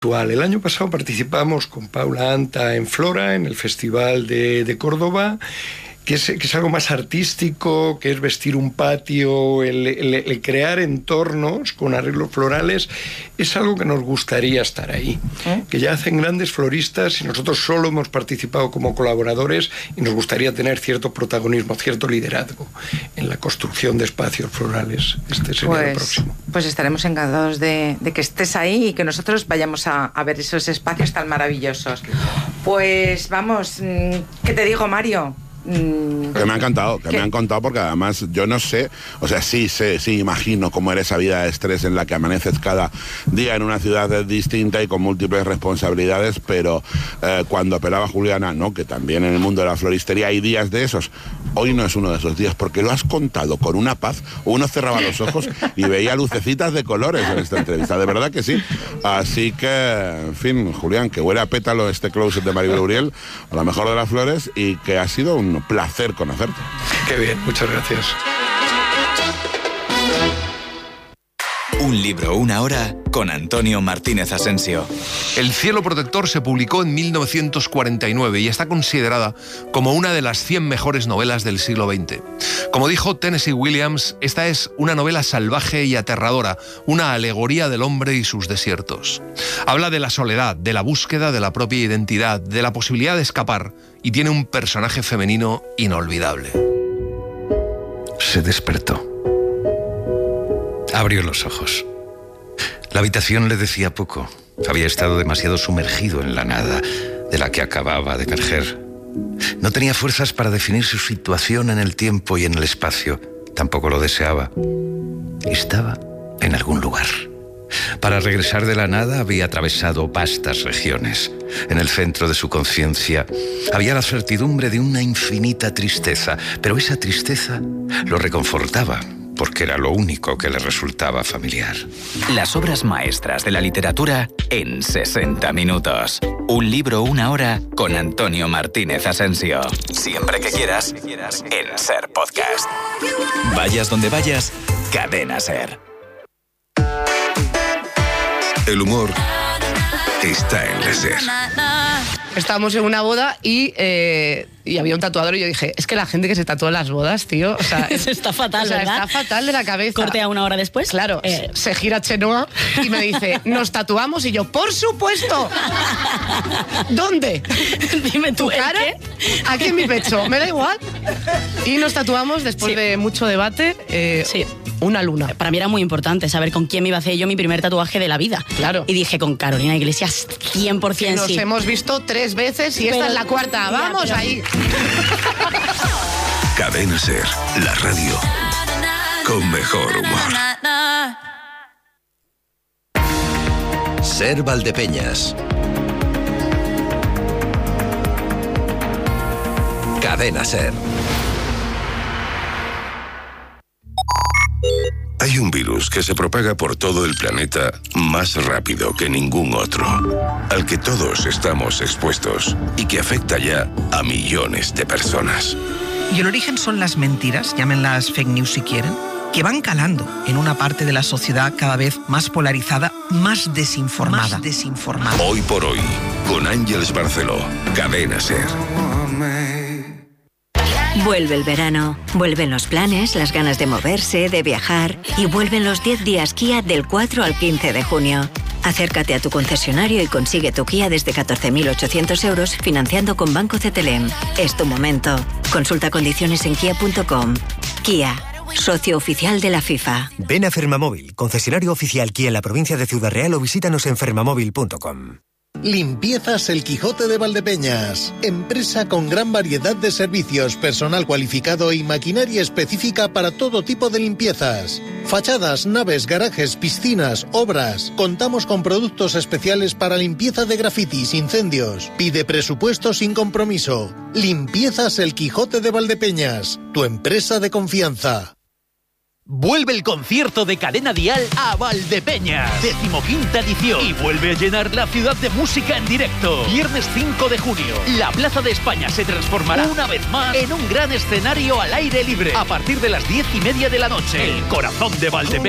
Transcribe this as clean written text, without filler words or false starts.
El año pasado participamos con Paula Anta en Flora, en el Festival de Córdoba, que es algo más artístico, que es vestir un patio, el crear entornos con arreglos florales, es algo que nos gustaría estar ahí. Que ya hacen grandes floristas y nosotros solo hemos participado como colaboradores y nos gustaría tener cierto protagonismo, cierto liderazgo en la construcción de espacios florales. Este sería el próximo. Pues estaremos encantados de que estés ahí y que nosotros vayamos a ver esos espacios tan maravillosos. Pues vamos, ¿qué te digo, Mario? Que me ha encantado, me han contado, porque además yo no sé, o sea, sí imagino cómo era esa vida de estrés en la que amaneces cada día en una ciudad distinta y con múltiples responsabilidades, pero cuando apelaba Juliana, no, que también en el mundo de la floristería hay días de esos. Hoy no es uno de esos días, porque lo has contado con una paz. Uno cerraba los ojos y veía lucecitas de colores en esta entrevista, de verdad que sí. Así que, en fin, Julián, que huele a pétalo este closet de Maribel Uriel, a la mejor de las flores, y que ha sido un placer conocerte. Qué bien, muchas gracias. Un libro, una hora, con Antonio Martínez Asensio. El cielo protector se publicó en 1949 y está considerada como una de las 100 mejores novelas del siglo XX. Como dijo Tennessee Williams, esta es una novela salvaje y aterradora, una alegoría del hombre y sus desiertos. Habla de la soledad, de la búsqueda de la propia identidad, de la posibilidad de escapar, y tiene un personaje femenino inolvidable. Se despertó. Abrió los ojos. La habitación le decía poco. Había estado demasiado sumergido en la nada de la que acababa de emerger. No tenía fuerzas para definir su situación en el tiempo y en el espacio. Tampoco lo deseaba. Estaba en algún lugar. Para regresar de la nada había atravesado vastas regiones. En el centro de su conciencia había la certidumbre de una infinita tristeza, pero esa tristeza lo reconfortaba, porque era lo único que le resultaba familiar. Las obras maestras de la literatura en 60 minutos. Un libro, una hora, con Antonio Martínez Asensio. Siempre que quieras, en SER Podcast. Vayas donde vayas, Cadena SER. El humor está en la SER. Estábamos en una boda y había un tatuador y yo dije, es que la gente que se tatúa en las bodas, tío, o sea, está fatal, ¿verdad? Está fatal de la cabeza. Corte a una hora después. Claro, se gira Chenoa y me dice, ¿nos tatuamos? Y yo, ¡por supuesto! ¿Dónde? Dime ¿Tu cara? Aquí en mi pecho, me da igual. Y nos tatuamos después de mucho debate. Sí. Una luna. Para mí era muy importante saber con quién me iba a hacer yo mi primer tatuaje de la vida. Claro. Y dije, con Carolina Iglesias, 100% que nos hemos visto 3 veces y esta es la cuarta. ¡Vamos ahí! Cadena SER, la radio con mejor humor. SER Valdepeñas. Cadena SER. Hay un virus que se propaga por todo el planeta más rápido que ningún otro, al que todos estamos expuestos y que afecta ya a millones de personas. Y el origen son las mentiras, llámenlas fake news si quieren, que van calando en una parte de la sociedad cada vez más polarizada, más desinformada. Hoy por hoy, con Ángeles Barceló, Cadena SER. Vuelve el verano, vuelven los planes, las ganas de moverse, de viajar y vuelven los 10 días Kia del 4 al 15 de junio. Acércate a tu concesionario y consigue tu Kia desde 14.800 euros financiando con Banco CTLM. Es tu momento. Consulta condiciones en kia.com. Kia, socio oficial de la FIFA. Ven a Fermamóvil, concesionario oficial Kia en la provincia de Ciudad Real, o visítanos en fermamóvil.com. Limpiezas El Quijote de Valdepeñas. Empresa con gran variedad de servicios, personal cualificado y maquinaria específica para todo tipo de limpiezas. Fachadas, naves, garajes, piscinas, obras. Contamos con productos especiales para limpieza de grafitis, incendios. Pide presupuesto sin compromiso. Limpiezas El Quijote de Valdepeñas. Tu empresa de confianza. Vuelve el concierto de Cadena Dial a Valdepeñas, 15ª edición, y vuelve a llenar la ciudad de música en directo. Viernes 5 de junio, la Plaza de España se transformará una vez más en un gran escenario al aire libre. A partir de las 10:30 de la noche, el corazón de Valdepeñas